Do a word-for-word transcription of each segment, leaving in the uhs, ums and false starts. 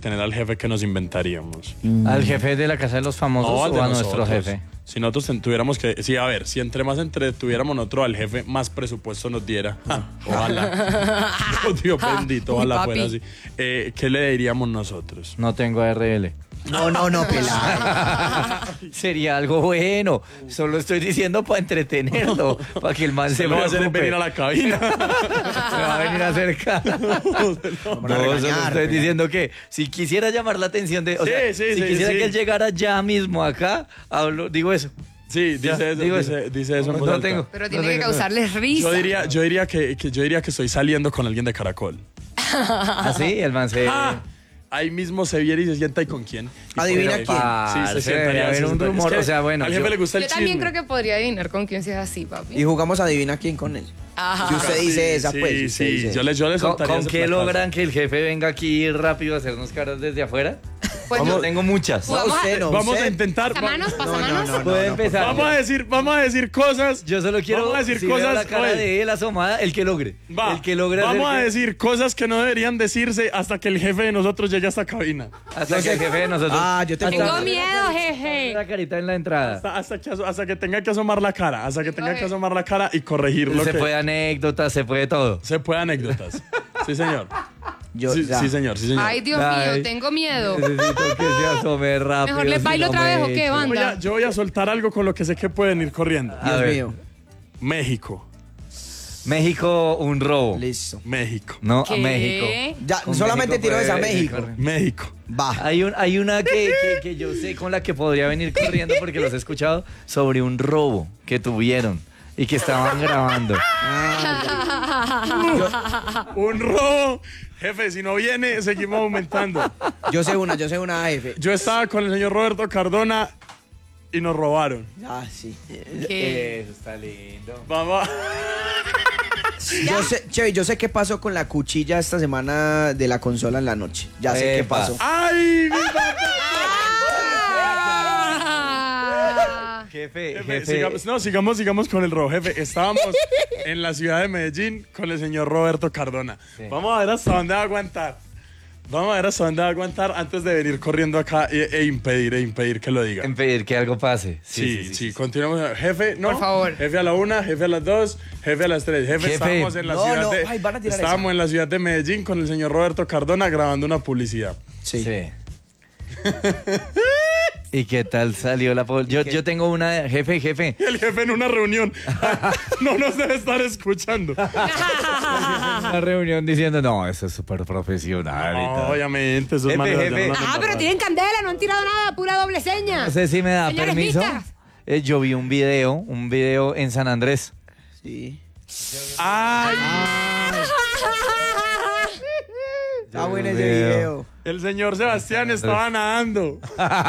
tener al jefe que nos inventaríamos. Mm. ¿Al jefe de la casa de los famosos No, o de a nosotros. nuestro jefe? Si nosotros ten- tuviéramos que... Sí, a ver, si entre más entretuviéramos nosotros al jefe, más presupuesto nos diera. Ja, ojalá. Oh, Dios bendito, Uy, ojalá papi. fuera así. Eh, ¿Qué le diríamos nosotros? No tengo A R L. No, no, no, pelado. Sería algo bueno. Solo estoy diciendo para entretenerlo, para que el man se Se lo va a hacer es preocupe. venir a la cabina. Se va a venir a acercar. Vamos a No, solo regañar, estoy regañar. diciendo que si quisiera llamar la atención de... O Sí, sea, sí, si sí, quisiera sí. que él llegara ya mismo acá, hablo, digo eso. Sí, Ya, dice eso, digo dice, eso. dice eso en No, voz no alta. tengo. Pero No tiene que tengo- causarles risa. Yo diría, yo diría que, que yo diría que estoy saliendo con alguien de Caracol. ¿Ah, sí? El man se... Ah, ahí mismo se viene y se sienta y con quién. Y Adivina por ahí- quién. Sí, se Parce, sientaría. debe haber se un sientaría. rumor, Es que o sea, bueno, Al jefe yo- le gusta el Yo también chisme. creo que podría adivinar con quién si es así, papi. Y jugamos adivina quién con él. Ajá. Si usted Sí, dice esa, sí, pues. si Sí, usted dice- yo le, yo le ¿Con, soltaría con ese qué platazo. logran que el jefe venga aquí rápido a hacernos caras desde afuera? Pues Yo no. tengo muchas. No, Vamos a- usted no, Vamos usted- a intentar. va- ¿Pasamanos? No, no, ¿Pasamanos? no, no, Puede no, empezar. Vamos a decir, vamos a decir cosas. Yo solo quiero Vamos a decir si veo cosas. la cara oye, de él asomada, el que logre. va, el que logre hacer vamos a que- decir cosas que no deberían decirse hasta que el jefe de nosotros llegue a esta cabina. hasta que el jefe de nosotros. Ah, yo tengo- Tengo hasta- miedo, jeje. La carita en la entrada. Hasta, hasta que, aso- hasta que tenga que asomar la cara. Hasta que tenga que asomar la cara y corregir lo Se que. puede anécdotas, se puede todo. Se puede anécdotas. Sí, señor. Yo, sí, ya. sí, señor, sí, señor. Ay, Dios Ay. mío, tengo miedo. Necesito que se asome rápido. Mejor les si bailo no otra me vez, ¿o qué, echo. banda? Voy a- yo voy a soltar algo con lo que sé que pueden ir corriendo. A Dios ver. mío. México. México, un robo. Listo. México. No, ¿Qué? a México. Ya, Con solamente México tiró esa puede ir México. corriendo. México. Va. Hay, un, hay una que, que, que yo sé con la que podría venir corriendo porque los he escuchado sobre un robo que tuvieron y que estaban grabando. Un robo. Jefe, si no viene, seguimos aumentando. Yo sé una, yo sé una, jefe. Yo estaba con el señor Roberto Cardona y nos robaron. Ah, sí. ¿Qué? Eso está lindo. Vamos. Yo sé, Chevy, yo sé qué pasó con la cuchilla esta semana de la consola en la noche. Ya sé qué Epa. pasó. ¡Ay, mi papá! Ah. Jefe, Jefe, jefe. sigamos, no, sigamos, sigamos con el robo, jefe. Estábamos en la ciudad de Medellín con el señor Roberto Cardona. Sí. Vamos a ver hasta dónde va a aguantar. Vamos a ver hasta dónde va a aguantar antes de venir corriendo acá e, e impedir, e impedir que lo diga. En pedir que algo pase. Sí, sí, continuamos. Jefe, no. Por favor. Jefe a la una, jefe a las dos, jefe a las tres. Jefe, Jefe. estábamos en la No, ciudad no, de. ay, van a tirar estábamos esa. en la ciudad de Medellín con el señor Roberto Cardona grabando una publicidad. Sí. Sí. ¿Y qué tal salió la pol- Yo, yo tengo una, jefe, jefe. Y el jefe en una reunión no nos debe estar escuchando. Una reunión diciendo, no, eso es súper profesional y No, tal. obviamente, esos Jefe, manes jefe. allá no Ah, andan pero barrados. tienen candela, no han tirado nada, pura doble seña. No sé si me da Señores permiso. mixtas. Eh, yo vi un video, un video en San Andrés. Sí. Ay, Está bueno ese Video. video. el señor Sebastián estaba nadando.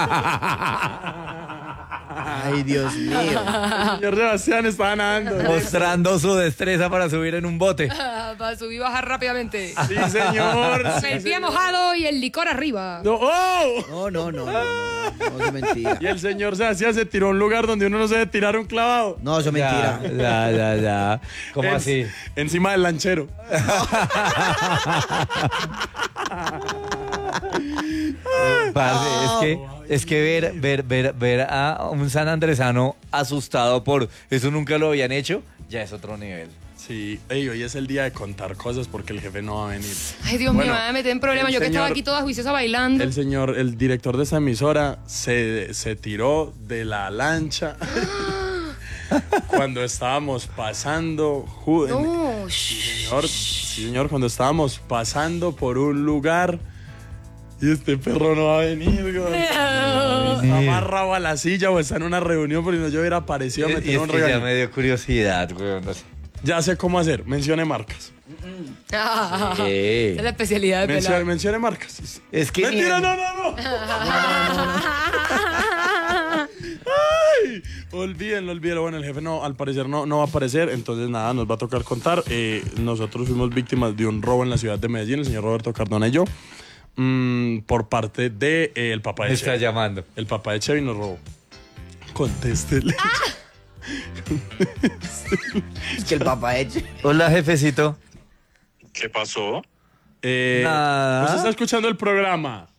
Ay, Dios mío. El señor Sebastián estaba nadando. Mostrando su destreza para subir en un bote. Para subir y bajar rápidamente. Sí, señor. Con Sí, el pie señor. mojado y el licor arriba. No, ¡oh! No, no, no, no, no, no, no, es mentira. Y el señor Sebastián se tiró a un lugar donde uno no se debe tirar un clavado. No, eso es Ya, mentira. ya, ya, ya. ¿Cómo En- así? Encima del lanchero. Parce, es que, es que ver, ver, ver, ver a un sanandresano asustado por eso nunca lo habían hecho, ya es otro nivel. Sí, ey, hoy es el día de contar cosas porque el jefe no va a venir. Ay, Dios Bueno, mío, me voy a meter en problemas. el Yo que estaba señor- aquí toda juiciosa bailando. El señor, el director de esa emisora, se, se tiró de la lancha cuando estábamos pasando. ju- No, Señor, sí, señor, cuando estábamos pasando por un lugar y este perro no va a venir, güey. Está amarrado a la silla o está en una reunión, porque si no yo hubiera aparecido a Y, meter y es un que ya regaño. me dio curiosidad, güey. No sé. Ya sé cómo hacer, mencione marcas. Ah, Sí. esa es la especialidad de Mencione, Pelado. mencione marcas. Es que Mentira, ni- no, no, no. Ay, olvídenlo, olvídenlo. Bueno, el jefe no, al parecer no, no va a aparecer, entonces nada, nos va a tocar contar. Eh, nosotros fuimos víctimas de un robo en la ciudad de Medellín, el señor Roberto Cardona y yo, mm, por parte de eh, el papá me de está Chevy. llamando. El papá de Chevy nos robó. Contéstele. Es que el papá eche. Hola, jefecito. ¿Qué pasó? Eh, Nada. ¿Usted está escuchando el programa?